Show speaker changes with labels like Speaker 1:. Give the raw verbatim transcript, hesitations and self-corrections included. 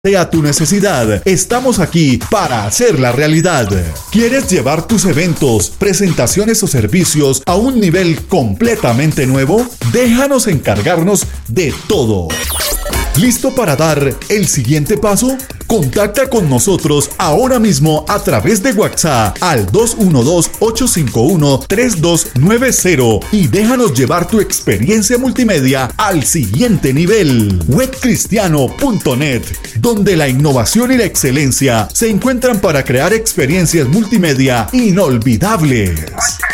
Speaker 1: Sea tu necesidad, estamos aquí para hacerla realidad. ¿Quieres llevar tus eventos, presentaciones o servicios a un nivel completamente nuevo? Déjanos encargarnos de todo. ¿Listo para dar el siguiente paso? Contacta con nosotros ahora mismo a través de WhatsApp al dos uno dos, ocho cinco uno, tres dos nueve cero y déjanos llevar tu experiencia multimedia al siguiente nivel. web cristiano punto net, donde la innovación y la excelencia se encuentran para crear experiencias multimedia inolvidables.